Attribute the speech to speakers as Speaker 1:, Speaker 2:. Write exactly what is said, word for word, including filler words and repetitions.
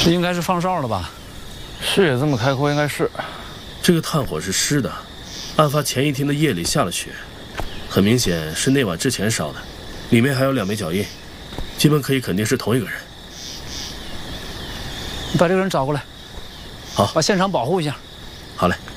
Speaker 1: 这应该是放哨了吧？
Speaker 2: 视野这么开阔，应该是。
Speaker 3: 这个炭火是湿的，案发前一天的夜里下了雪，很明显是那晚之前烧的。里面还有两枚脚印，基本可以肯定是同一个人。
Speaker 1: 你把这个人找过来，
Speaker 3: 好，
Speaker 1: 把现场保护一下。
Speaker 3: 好嘞。